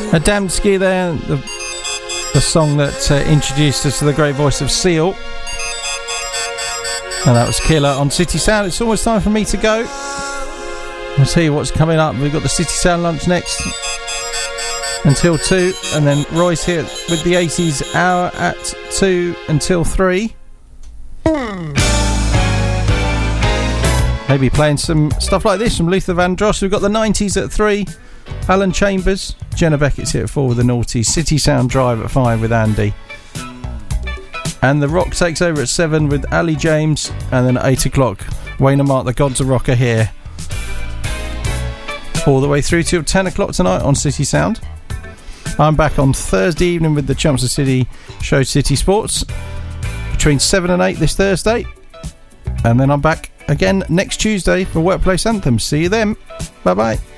Adamski there, the song that introduced us to the great voice of Seal. And that was Killer on City Sound. It's almost time for me to go. I'll tell you what's coming up. We've got the City Sound lunch next until 2, and then Roy's here with the 80s hour at 2 until 3. Maybe playing some stuff like this from Luther Vandross. We've got the 90s at 3, Alan Chambers, Jenna Beckett's here at 4 with the Naughties, City Sound Drive at 5 with Andy, and the Rock takes over at 7 with Ali James, and then at 8 o'clock Wayne and Mark, the Gods of Rock, are here all the way through till 10 o'clock tonight on City Sound. I'm back on Thursday evening with the Chelmsford City show City Sports between 7 and 8 this Thursday, and then I'm back again next Tuesday for Workplace Anthem. See you then. Bye bye.